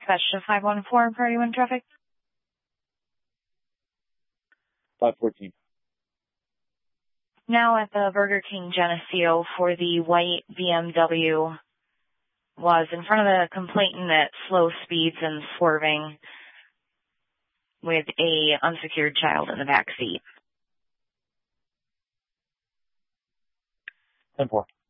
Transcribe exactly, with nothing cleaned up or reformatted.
Question five one four, party one traffic. five fourteen. Now at the Burger King Geneseo for the white B M W was in front of the complainant at slow speeds and swerving with a unsecured child in the back seat. ten four.